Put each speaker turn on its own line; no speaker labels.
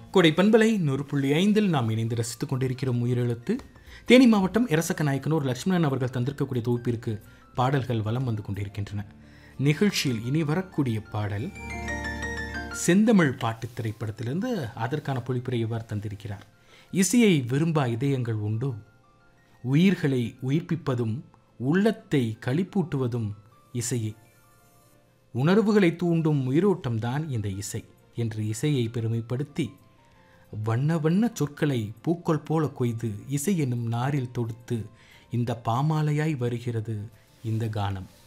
கொடை பண்பலை 100.5 நாம் இணைந்து ரசித்துக் கொண்டிருக்கிறோம். உயிரெழுத்து தேனி மாவட்டம் இரசக்கநாயக்கனூர் லட்சுமணன் அவர்கள் தந்திருக்கக்கூடிய தொகுப்பிற்கு பாடல்கள் வலம் வந்து கொண்டிருக்கின்றன. நிகழ்ச்சியில் இனி வரக்கூடிய பாடல் செந்தமிழ் பாட்டு திரைப்படத்திலிருந்து அதற்கான பொழிப்புரை இவ்வாறு தந்திருக்கிறார். இசையை விரும்பா இதயங்கள் உண்டோ? உயிர்களை உயிர்ப்பிப்பதும் உள்ளத்தை களிப்பூட்டுவதும் இசையே. உணர்வுகளை தூண்டும் உயிரோட்டம்தான் இந்த இசை என்று இசையை பெருமைப்படுத்தி வண்ண வண்ண சொற்களை பூக்கள் போல கொய்து இசை என்னும் நாரில் தொடுத்து இந்த பாமாலையாய் வருகிறது இந்த கானம்.